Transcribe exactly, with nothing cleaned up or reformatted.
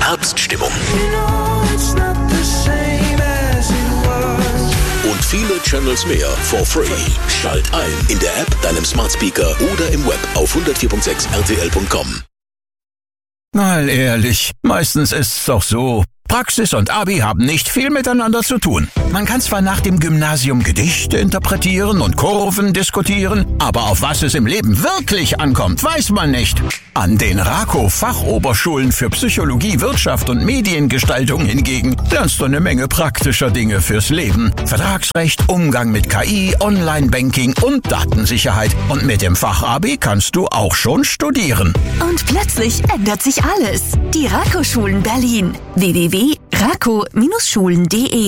Herbststimmung. Und viele Channels mehr for free. Schalt ein in der App, deinem Smart Speaker oder im Web auf hundertvier Komma sechs R T L Punkt com. Mal ehrlich, meistens ist's doch so. Praxis und Abi haben nicht viel miteinander zu tun. Man kann zwar nach dem Gymnasium Gedichte interpretieren und Kurven diskutieren, aber auf was es im Leben wirklich ankommt, weiß man nicht. An den Rako-Fachoberschulen für Psychologie, Wirtschaft und Mediengestaltung hingegen lernst du eine Menge praktischer Dinge fürs Leben. Vertragsrecht, Umgang mit K I, Online-Banking und Datensicherheit. Und mit dem Fachabi kannst du auch schon studieren. Und plötzlich ändert sich alles. Die Rako-Schulen Berlin. w w w punkt rako Bindestrich schulen punkt de